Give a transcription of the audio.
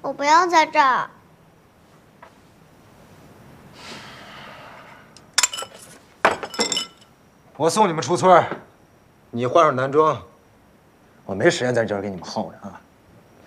我不要在这儿。 我送你们出村，你换上男装，我没时间在这儿给你们耗着啊。